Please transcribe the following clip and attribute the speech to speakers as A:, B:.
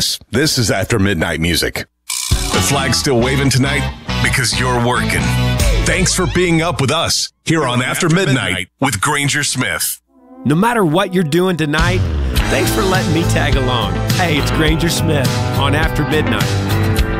A: this? This is After Midnight Music. The flag's still waving tonight because you're working. Thanks for being up with us here on After Midnight with Granger Smith.
B: No matter what you're doing tonight, thanks for letting me tag along. Hey, it's Granger Smith on After Midnight.